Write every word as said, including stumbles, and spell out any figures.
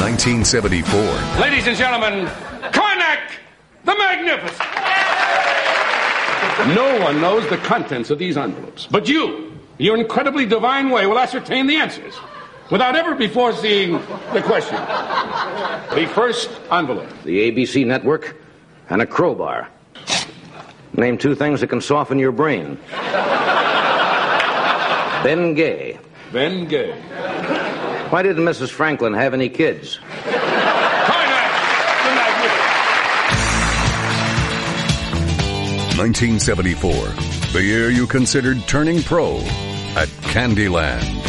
nineteen seventy-four. Ladies and gentlemen, Karnak the Magnificent. No one knows the contents of these envelopes, but you, your incredibly divine way, will ascertain the answers without ever before seeing the question. The first envelope. The A B C network and a crowbar. Name two things that can soften your brain. Ben Gay. Ben Gay. Why didn't Missus Franklin have any kids? nineteen seventy-four, the year you considered turning pro at Candyland.